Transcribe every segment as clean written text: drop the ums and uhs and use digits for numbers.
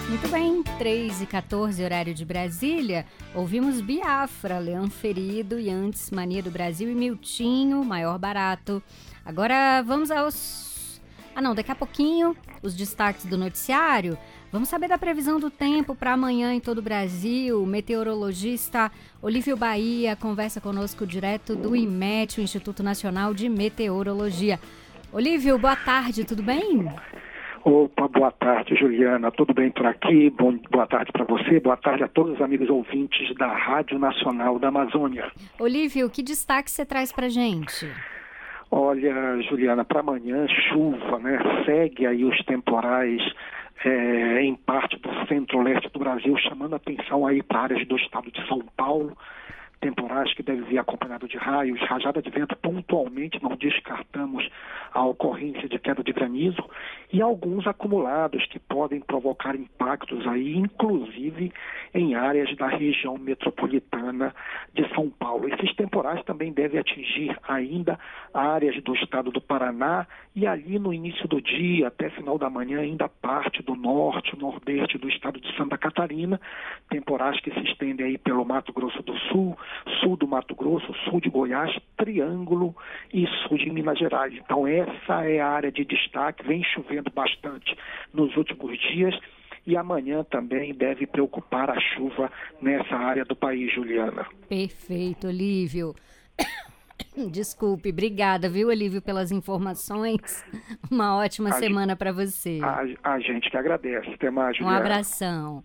Muito bem, 3h14, horário de Brasília. Ouvimos Biafra, Leão Ferido e antes Mania do Brasil e Miltinho, Maior Barato. Agora vamos aos... daqui a pouquinho, os destaques do noticiário. Vamos saber da previsão do tempo para amanhã em todo o Brasil. O meteorologista Olívio Bahia conversa conosco direto do IMET, o Instituto Nacional de Meteorologia. Olívio, boa tarde, tudo bem? Opa, boa tarde, Juliana. Tudo bem por aqui? Boa tarde para você, boa tarde a todos os amigos ouvintes da Rádio Nacional da Amazônia. Olívio, que destaque você traz para gente? Olha, Juliana, para amanhã, chuva, né? Segue aí os temporais em parte do centro-leste do Brasil, chamando a atenção aí para áreas do estado de São Paulo. Temporais que devem vir acompanhado de raios, rajada de vento pontualmente, não descartamos a ocorrência de queda de granizo e alguns acumulados que podem provocar impactos aí, inclusive em áreas da região metropolitana de São Paulo. Esses temporais também devem atingir ainda áreas do estado do Paraná e ali no início do dia, até final da manhã, ainda parte do norte, nordeste do estado de Santa Catarina, temporais que se estendem aí pelo Mato Grosso do Sul, sul do Mato Grosso, sul de Goiás, Triângulo e sul de Minas Gerais. Então essa é a área de destaque, vem chovendo bastante nos últimos dias e amanhã também deve preocupar a chuva nessa área do país, Juliana. Perfeito, Olívio. Desculpe, obrigada, viu, Olívio, pelas informações. Uma ótima semana para você. A gente que agradece. Até mais, Juliana. Um abração.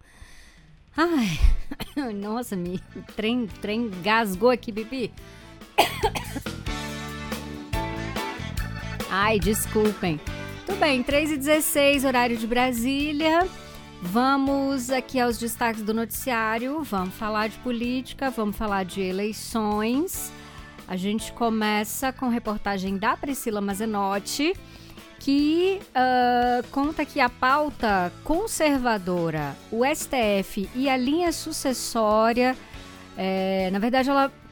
Ai, nossa, trem gasgou aqui, Bibi. Ai, desculpem. Tudo bem, 3h16, horário de Brasília. Vamos aqui aos destaques do noticiário. Vamos falar de política, vamos falar de eleições. A gente começa com reportagem da Priscila Mazenotti, que conta que a pauta conservadora, o STF e a linha sucessória, na verdade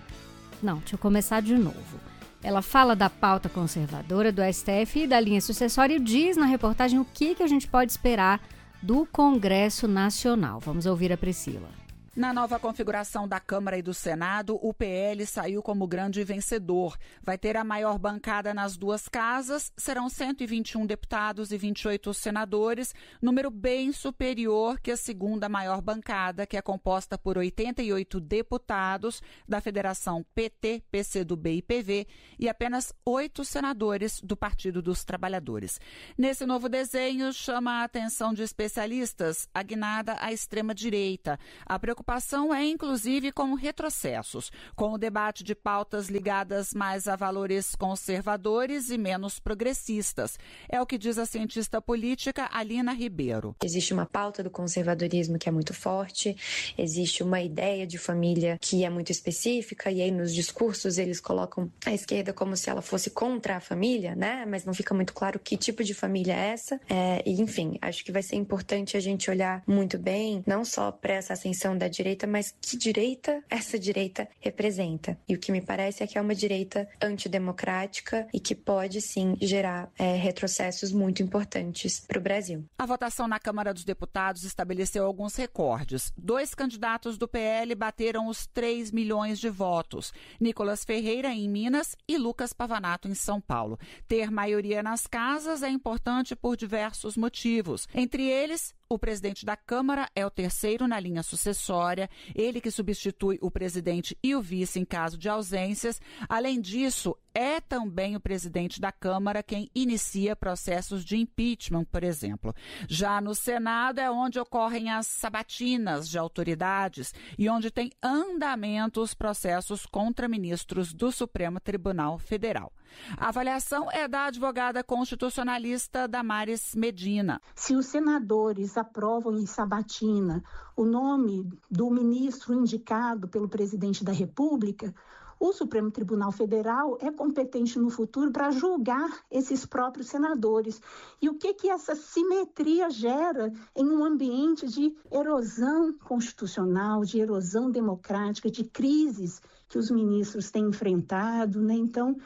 deixa eu começar de novo. Ela fala da pauta conservadora do STF e da linha sucessória e diz na reportagem o que a gente pode esperar do Congresso Nacional. Vamos ouvir a Priscila. Na nova configuração da Câmara e do Senado, o PL saiu como grande vencedor. Vai ter a maior bancada nas duas casas, serão 121 deputados e 28 senadores, número bem superior que a segunda maior bancada, que é composta por 88 deputados da Federação PT, PCdoB e PV e apenas 8 senadores do Partido dos Trabalhadores. Nesse novo desenho, chama a atenção de especialistas a guinada à extrema-direita. A preocupação é, inclusive, com retrocessos, com o debate de pautas ligadas mais a valores conservadores e menos progressistas. É o que diz a cientista política Alina Ribeiro. Existe uma pauta do conservadorismo que é muito forte, existe uma ideia de família que é muito específica, e aí nos discursos eles colocam a esquerda como se ela fosse contra a família, né? Mas não fica muito claro que tipo de família é essa. Enfim, acho que vai ser importante a gente olhar muito bem, não só para essa ascensão da direita, mas que direita essa direita representa. E o que me parece é que é uma direita antidemocrática e que pode, sim, gerar retrocessos muito importantes para o Brasil. A votação na Câmara dos Deputados estabeleceu alguns recordes. 2 candidatos do PL bateram os 3 milhões de votos. Nicolas Ferreira, em Minas, e Lucas Pavanato, em São Paulo. Ter maioria nas casas é importante por diversos motivos. Entre eles, o presidente da Câmara é o terceiro na linha sucessória, ele que substitui o presidente e o vice em caso de ausências. Além disso, é também o presidente da Câmara quem inicia processos de impeachment, por exemplo. Já no Senado é onde ocorrem as sabatinas de autoridades e onde tem andamento os processos contra ministros do Supremo Tribunal Federal. A avaliação é da advogada constitucionalista Damares Medina. Se os senadores aprovam em sabatina o nome do ministro indicado pelo presidente da República, o Supremo Tribunal Federal é competente no futuro para julgar esses próprios senadores. E o que essa simetria gera em um ambiente de erosão constitucional, de erosão democrática, de crises que os ministros têm enfrentado, né? Então,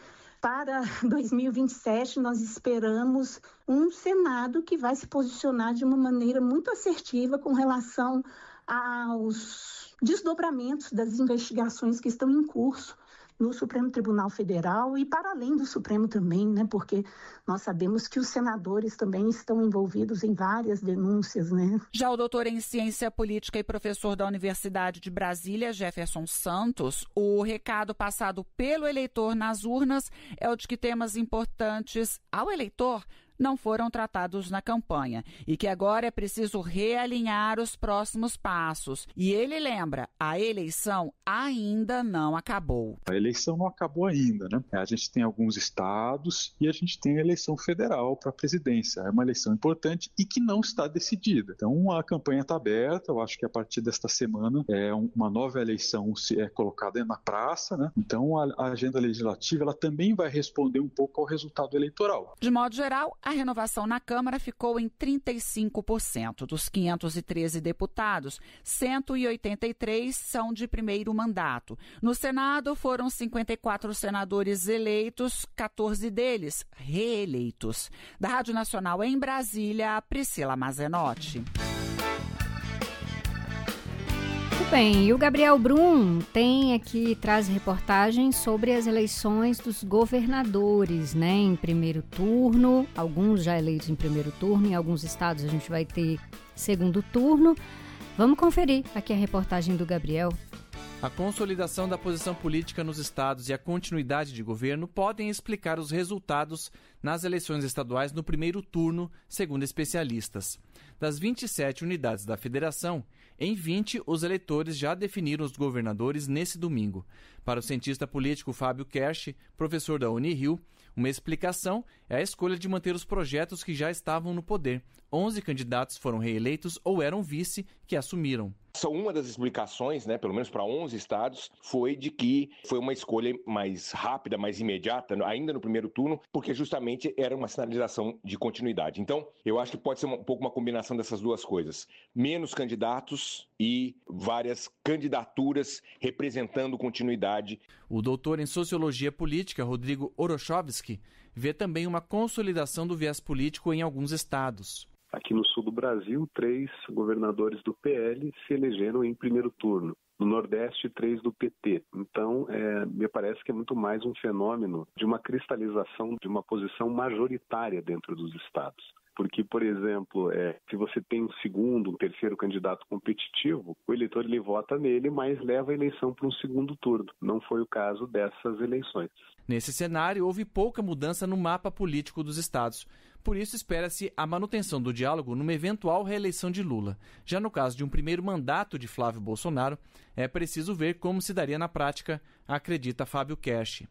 Para 2027, nós esperamos um Senado que vai se posicionar de uma maneira muito assertiva com relação aos desdobramentos das investigações que estão em curso no Supremo Tribunal Federal e para além do Supremo também, né? Porque nós sabemos que os senadores também estão envolvidos em várias denúncias, né? Já o doutor em Ciência Política e professor da Universidade de Brasília, Jefferson Santos, o recado passado pelo eleitor nas urnas é o de que temas importantes ao eleitor não foram tratados na campanha e que agora é preciso realinhar os próximos passos. E ele lembra, a eleição ainda não acabou. A eleição não acabou ainda, né? A gente tem alguns estados e a gente tem a eleição federal para a presidência. É uma eleição importante e que não está decidida. Então a campanha está aberta, eu acho que a partir desta semana uma nova eleição é colocada na praça, né? Então a agenda legislativa ela também vai responder um pouco ao resultado eleitoral. De modo geral, a renovação na Câmara ficou em 35%. Dos 513 deputados, 183 são de primeiro mandato. No Senado, foram 54 senadores eleitos, 14 deles reeleitos. Da Rádio Nacional em Brasília, Priscila Mazenotti. Bem, e o Gabriel Brum traz reportagens sobre as eleições dos governadores, né, em primeiro turno, alguns já eleitos em primeiro turno, em alguns estados a gente vai ter segundo turno. Vamos conferir aqui a reportagem do Gabriel. A consolidação da posição política nos estados e a continuidade de governo podem explicar os resultados nas eleições estaduais no primeiro turno, segundo especialistas. Das 27 unidades da federação, em 20 os eleitores já definiram os governadores nesse domingo. Para o cientista político Fábio Kersh, professor da Unirio, uma explicação é a escolha de manter os projetos que já estavam no poder. 11 candidatos foram reeleitos ou eram vice que assumiram. Uma das explicações, pelo menos para 11 estados, foi de que foi uma escolha mais rápida, mais imediata, ainda no primeiro turno, porque justamente era uma sinalização de continuidade. Então, eu acho que pode ser um pouco uma combinação dessas duas coisas. Menos candidatos e várias candidaturas representando continuidade. O doutor em Sociologia Política, Rodrigo Orochovski, vê também uma consolidação do viés político em alguns estados. Aqui no sul do Brasil, 3 governadores do PL se elegeram em primeiro turno. No Nordeste, 3 do PT. Então, me parece que é muito mais um fenômeno de uma cristalização de uma posição majoritária dentro dos estados. Porque, por exemplo, se você tem um segundo, um terceiro candidato competitivo, o eleitor ele vota nele, mas leva a eleição para um segundo turno. Não foi o caso dessas eleições. Nesse cenário, houve pouca mudança no mapa político dos estados. Por isso, espera-se a manutenção do diálogo numa eventual reeleição de Lula. Já no caso de um primeiro mandato de Flávio Bolsonaro, é preciso ver como se daria na prática, acredita Fábio Kersh.